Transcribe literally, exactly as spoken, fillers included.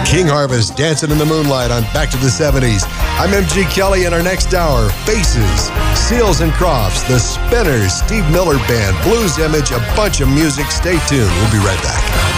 King Harvest, Dancing in the Moonlight on Back to the seventies. I'm M G Kelly. In our next hour, Faces, Seals and Crofts, The Spinners, Steve Miller Band, Blues Image, a bunch of music. Stay tuned. We'll be right back.